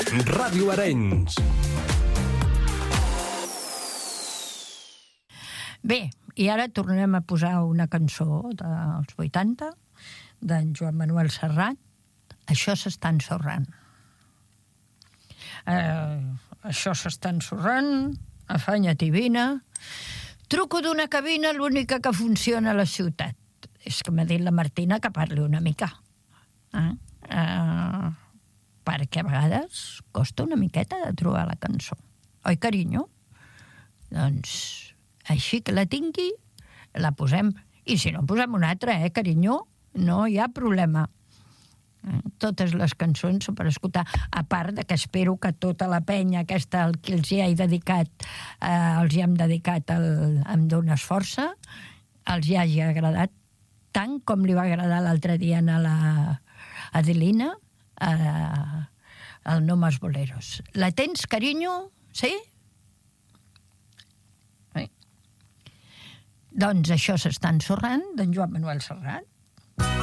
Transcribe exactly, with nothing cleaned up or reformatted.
Ràdio Arenys. Bé, i ara tornem a posar una cançó dels vuitanta, d'en Joan Manuel Serrat. Això s'està ensorrant. Eh, això s'està ensorrant, afanya't i vine. Truco d'una cabina, l'única que funciona a la ciutat. És que m'ha dit la Martina que parli una mica. Eh? Eh, perquè a vegades costa una miqueta de trobar la cançó. Oi, carinyo? Doncs així que la tingui, la posem. I si no, posem una altra, eh, carinyo? No hi ha problema. Eh? Totes les cançons són per escoltar. A part de que espero que tota la penya aquesta al que els hi he dedicat, eh, els hi hem dedicat el, Em dones força, els hi hagi agradat tant com li va agradar l'altre dia a la Adelina, eh, el No Más Boleros. La tens, carinyo? Sí? Sí. Doncs això s'està ensorrant, d'en Joan Manuel Serrat.